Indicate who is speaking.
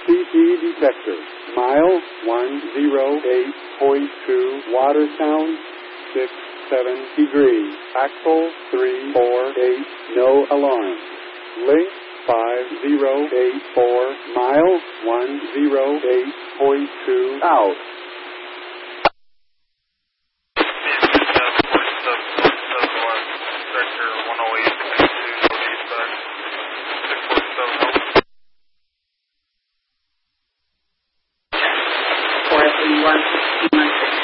Speaker 1: CT detector. Mile 108.2. Water sound 67 degrees. Axle 348. No alarm. Link 5084. Mile 108.2 out.